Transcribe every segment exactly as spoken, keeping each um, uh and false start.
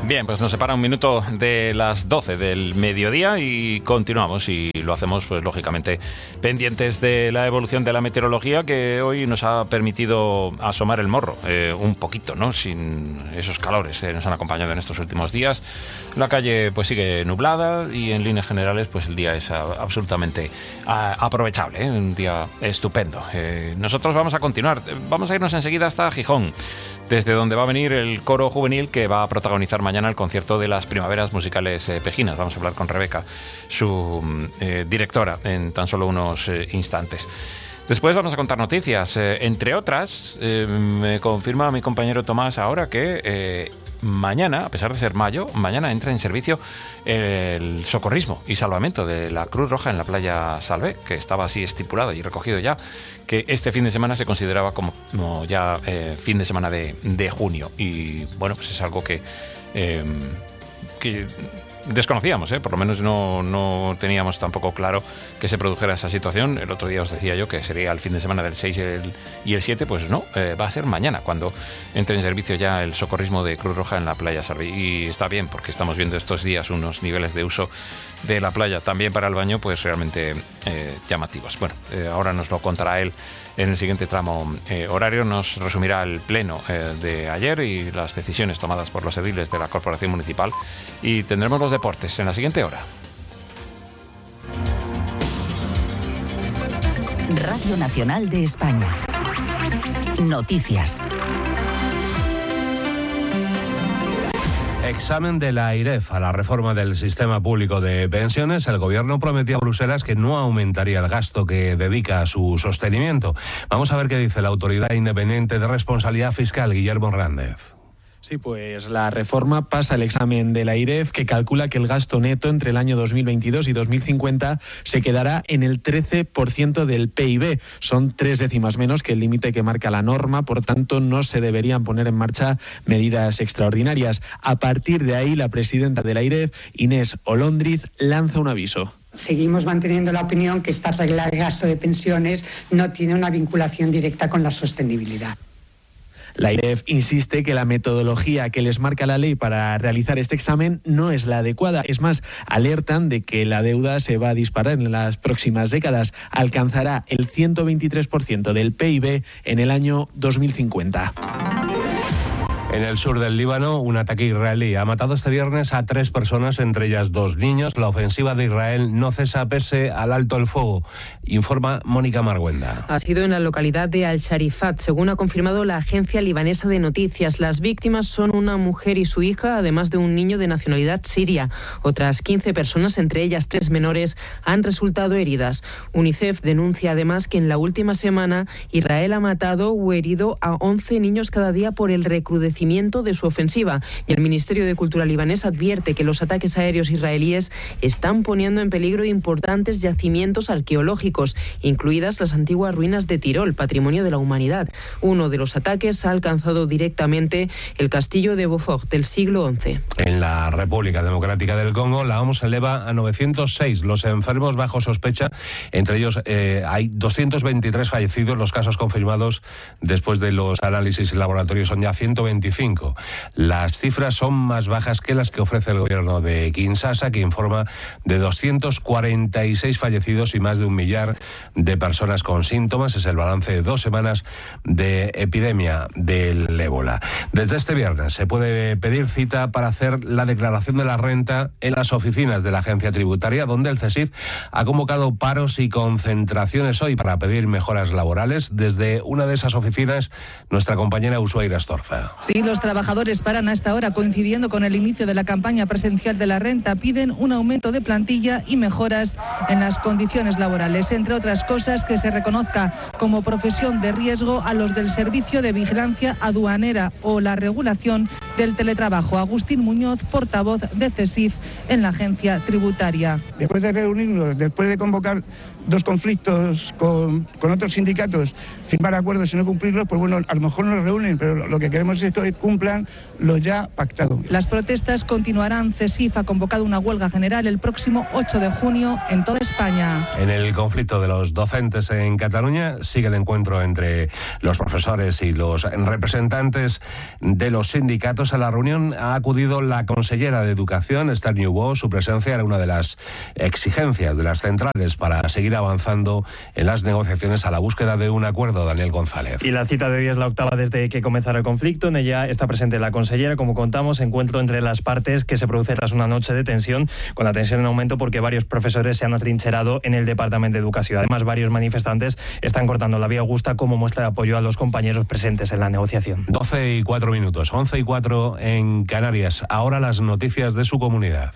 Bien, pues nos separa un minuto de las doce del mediodía y continuamos, y lo hacemos pues lógicamente pendientes de la evolución de la meteorología, que hoy nos ha permitido asomar el morro eh, un poquito, ¿no? Sin esos calores que nos han acompañado en estos últimos días. La calle pues sigue nublada y en líneas generales pues el día es a, absolutamente a, aprovechable, ¿eh? Un día estupendo. Eh, nosotros vamos a continuar, vamos a irnos enseguida hasta Gijón, desde donde va a venir el coro juvenil que va a protagonizar mañana el concierto de las primaveras musicales eh, pejinas. Vamos a hablar con Rebeca, su eh, directora, en tan solo unos eh, instantes. Después vamos a contar noticias. Eh, entre otras, eh, me confirma mi compañero Tomás ahora que eh, mañana, a pesar de ser mayo, mañana entra en servicio el socorrismo y salvamento de la Cruz Roja en la playa Salvé, que estaba así estipulado y recogido ya, que este fin de semana se consideraba como, como ya eh, fin de semana de, de junio. Y bueno, pues es algo que... Eh, que desconocíamos, ¿eh? Por lo menos no, no teníamos tampoco claro que se produjera esa situación. El otro día os decía yo que sería el fin de semana del seis y el, y el siete, pues no, eh, va a ser mañana cuando entre en servicio ya el socorrismo de Cruz Roja en la playa Salvé. Y está bien, porque estamos viendo estos días unos niveles de uso de la playa también para el baño pues realmente eh, llamativos. Bueno, eh, ahora nos lo contará él en el siguiente tramo eh, horario. Nos resumirá el pleno eh, de ayer y las decisiones tomadas por los ediles de la Corporación Municipal, y tendremos los deportes en la siguiente hora. Radio Nacional de España. Noticias. Examen de la AIREF a la reforma del sistema público de pensiones. El gobierno prometió a Bruselas que no aumentaría el gasto que dedica a su sostenimiento. Vamos a ver qué dice la Autoridad Independiente de Responsabilidad Fiscal, Guillermo Hernández. Sí, pues la reforma pasa el examen de la AIREF, que calcula que el gasto neto entre el año dos mil veintidós y dos mil cincuenta se quedará en el trece por ciento del P I B. Son tres décimas menos que el límite que marca la norma, por tanto no se deberían poner en marcha medidas extraordinarias. A partir de ahí, la presidenta de la AIREF, Inés Olóndriz, lanza un aviso. Seguimos manteniendo la opinión que esta regla de gasto de pensiones no tiene una vinculación directa con la sostenibilidad. La AIREF insiste que la metodología que les marca la ley para realizar este examen no es la adecuada. Es más, alertan de que la deuda se va a disparar en las próximas décadas. Alcanzará el ciento veintitrés por ciento del P I B en el año dos mil cincuenta. En el sur del Líbano, un ataque israelí ha matado este viernes a tres personas, entre ellas dos niños. La ofensiva de Israel no cesa pese al alto el fuego, informa Mónica Marguenda. Ha sido en la localidad de Al-Sharifat, según ha confirmado la agencia libanesa de noticias. Las víctimas son una mujer y su hija, además de un niño de nacionalidad siria. Otras quince personas, entre ellas tres menores, han resultado heridas. UNICEF denuncia además que en la última semana Israel ha matado o herido a once niños cada día por el recrudecimiento de su ofensiva, y el Ministerio de Cultura libanés advierte que los ataques aéreos israelíes están poniendo en peligro importantes yacimientos arqueológicos, incluidas las antiguas ruinas de Tirol, patrimonio de la humanidad. Uno de los ataques ha alcanzado directamente el castillo de Beaufort del siglo once. En la República Democrática del Congo, la OMS eleva a novecientos seis los enfermos bajo sospecha. Entre ellos eh, hay doscientos veintitrés fallecidos. Los casos confirmados después de los análisis en laboratorio son ya ciento veinticinco. Las cifras son más bajas que las que ofrece el gobierno de Kinshasa, que informa de doscientos cuarenta y seis fallecidos y más de un millar de personas con síntomas. Es el balance de dos semanas de epidemia del ébola. Desde este viernes se puede pedir cita para hacer la declaración de la renta en las oficinas de la agencia tributaria, donde el CESIF ha convocado paros y concentraciones hoy para pedir mejoras laborales. Desde una de esas oficinas, nuestra compañera Ushuaira Astorza. Sí, los trabajadores paran a esta hora, coincidiendo con el inicio de la campaña presencial de la renta. Piden un aumento de plantilla y mejoras en las condiciones laborales. Entre otras cosas, que se reconozca como profesión de riesgo a los del servicio de vigilancia aduanera o la regulación del teletrabajo. Agustín Muñoz, portavoz de CESIF en la agencia tributaria. Después de reunirnos, después de convocar dos conflictos con, con otros sindicatos, firmar acuerdos y no cumplirlos, pues bueno, a lo mejor nos reúnen, pero lo que queremos es que cumplan lo ya pactado. Las protestas continuarán. CESIF ha convocado una huelga general el próximo ocho de junio en toda España. En el conflicto de los docentes en Cataluña sigue el encuentro entre los profesores y los representantes de los sindicatos. minutos. A la reunión ha acudido la consellera de Educación, Esther Niubó. Su presencia era una de las exigencias de las centrales para seguir avanzando en las negociaciones a la búsqueda de un acuerdo. Daniel González. Y la cita de hoy es la octava desde que comenzara el conflicto. En ella está presente la consellera. Como contamos, encuentro entre las partes que se produce tras una noche de tensión, con la tensión en aumento porque varios profesores se han atrincherado en el Departamento de Educación. Además, varios manifestantes están cortando la vía Augusta como muestra de apoyo a los compañeros presentes en la negociación. doce y cuatro minutos, once y cuatro en Canarias. Ahora las noticias de su comunidad.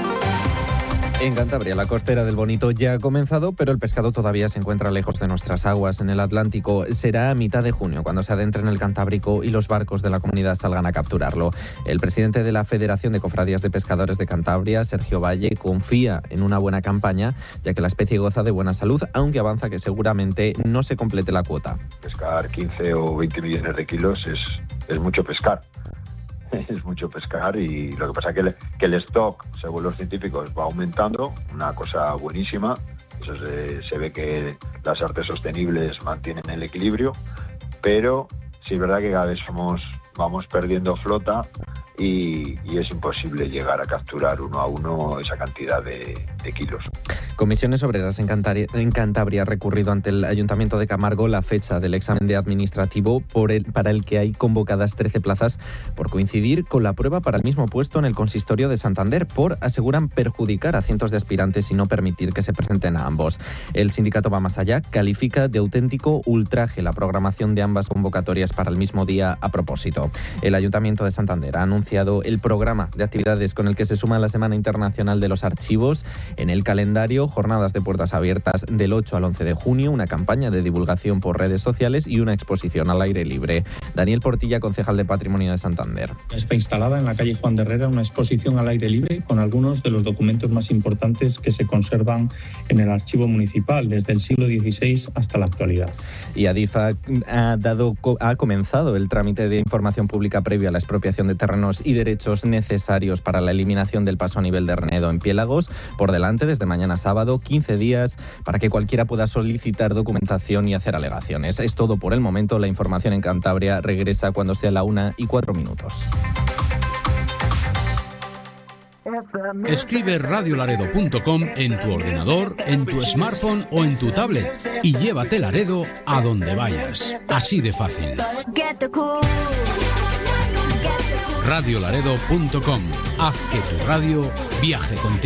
En Cantabria, la costera del Bonito ya ha comenzado, pero el pescado todavía se encuentra lejos de nuestras aguas. En el Atlántico será a mitad de junio cuando se adentre en el Cantábrico y los barcos de la comunidad salgan a capturarlo. El presidente de la Federación de Cofradías de Pescadores de Cantabria, Sergio Valle, confía en una buena campaña, ya que la especie goza de buena salud, aunque avanza que seguramente no se complete la cuota. Pescar quince o veinte millones de kilos es, es mucho pescar. Es mucho pescar y lo que pasa es que el, que el stock, según los científicos, va aumentando, una cosa buenísima. Eso se, se ve que las artes sostenibles mantienen el equilibrio, pero sí es verdad que cada vez somos, vamos perdiendo flota y, y es imposible llegar a capturar uno a uno esa cantidad de, de kilos. Comisiones Obreras en Cantabria, en Cantabria ha recurrido ante el Ayuntamiento de Camargo la fecha del examen de administrativo por el, para el que hay convocadas trece plazas por coincidir con la prueba para el mismo puesto en el Consistorio de Santander, por, aseguran, perjudicar a cientos de aspirantes y no permitir que se presenten a ambos. El sindicato va más allá, califica de auténtico ultraje la programación de ambas convocatorias para el mismo día a propósito. El Ayuntamiento de Santander ha anunciado el programa de actividades con el que se suma la Semana Internacional de los Archivos. En el calendario, jornadas de puertas abiertas del ocho al once de junio, una campaña de divulgación por redes sociales y una exposición al aire libre. Daniel Portilla, concejal de Patrimonio de Santander. Está instalada en la calle Juan de Herrera una exposición al aire libre con algunos de los documentos más importantes que se conservan en el archivo municipal desde el siglo dieciséis hasta la actualidad. Y Adif ha, ha, dado, ha comenzado el trámite de información pública previo a la expropiación de terrenos y derechos necesarios para la eliminación del paso a nivel de Renedo en Piélagos. Por delante, desde mañana sábado, quince días para que cualquiera pueda solicitar documentación y hacer alegaciones. Es todo por el momento. La información en Cantabria regresa cuando sea la una y cuatro minutos. Escribe radio laredo punto com en tu ordenador, en tu smartphone o en tu tablet y llévate Laredo a donde vayas. Así de fácil. radio laredo punto com. Haz que tu radio viaje contigo.